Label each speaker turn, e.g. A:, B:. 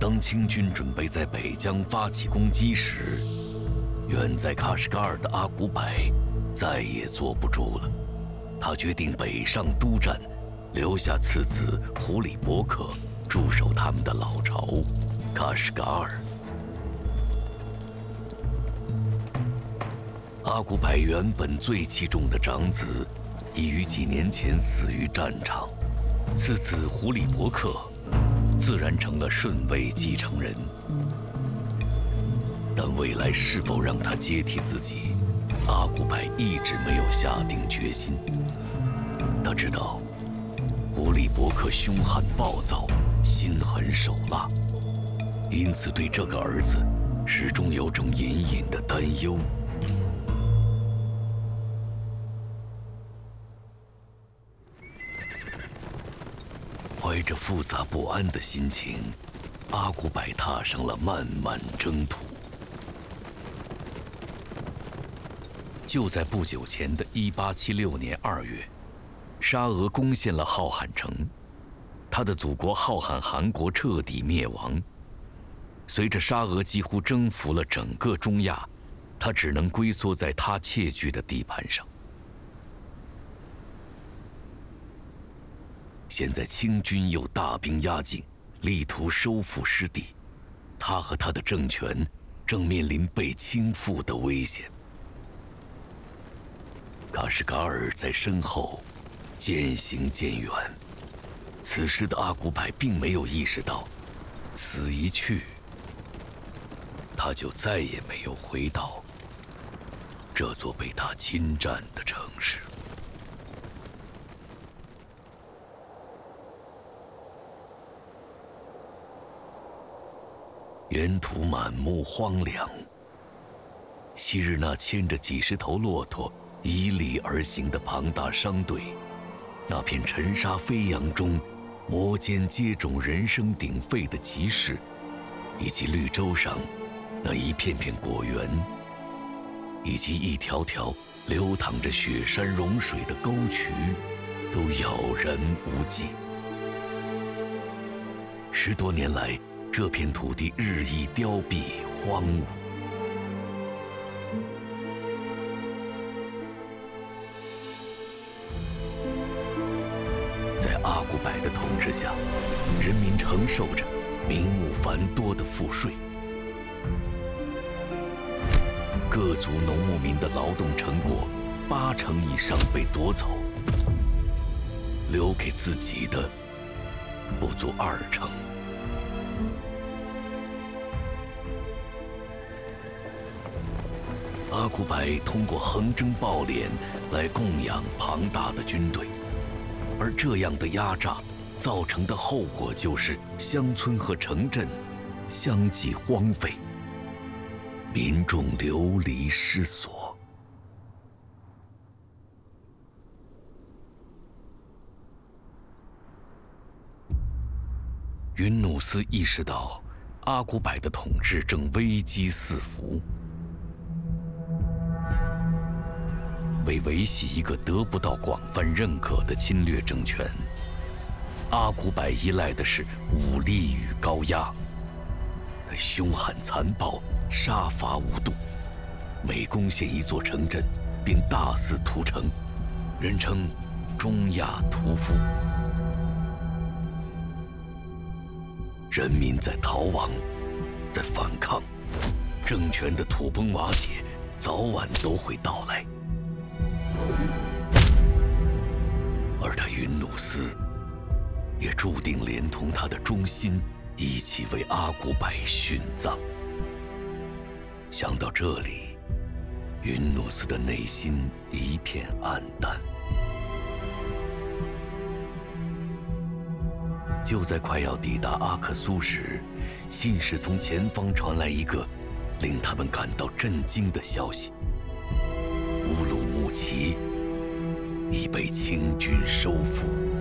A: 当清军准备在北疆发起攻击时，远在喀什噶尔的阿古柏再也坐不住了。他决定北上督战，留下次子胡里伯克驻守他们的老巢喀什噶尔。阿古柏原本最器重的长子，已于几年前死于战场，次子胡里伯克自然成了顺位继承人。但未来是否让他接替自己，阿古柏一直没有下定决心。他知道胡里伯克凶悍暴躁，心狠手辣，因此对这个儿子始终有种隐隐的担忧。怀着复杂不安的心情，阿古柏踏上了漫漫征途。就在不久前的1876年2月，沙俄攻陷了浩罕城，他的祖国浩罕汗国彻底灭亡。随着沙俄几乎征服了整个中亚，他只能龟缩在他窃据的地盘上。现在清军又大兵压境，力图收复失地，他和他的政权正面临被倾覆的危险。喀什噶尔在身后渐行渐远，此时的阿古柏并没有意识到，此一去，他就再也没有回到这座被他侵占的城市。沿途满目荒凉，昔日那牵着几十头骆驼迤逦而行的庞大商队，那片尘沙飞扬中摩肩接踵、人声鼎沸的集市，以及绿洲上那一片片果园，以及一条条流淌着雪山融水的沟渠，都杳然无迹。10多年来，这片土地日益凋敝荒芜。在阿古柏的统治下，人民承受着名目繁多的赋税，各族农牧民的劳动成果80%以上被夺走，留给自己的不足20%。阿古柏通过横征暴敛来供养庞大的军队，而这样的压榨造成的后果就是乡村和城镇相继荒废，民众流离失所。云努斯意识到阿古柏的统治正危机四伏。为维系一个得不到广泛认可的侵略政权，阿古柏依赖的是武力与高压。他凶悍残暴，杀伐无度，每攻陷一座城镇，便大肆屠城，人称中亚屠夫。人民在逃亡，在反抗，政权的土崩瓦解早晚都会到来。而他云努斯也注定连同他的忠心一起为阿古柏殉葬。想到这里，云努斯的内心一片黯淡。就在快要抵达阿克苏时，信使从前方传来一个令他们感到震惊的消息：乌鲁木齐已被清军收复。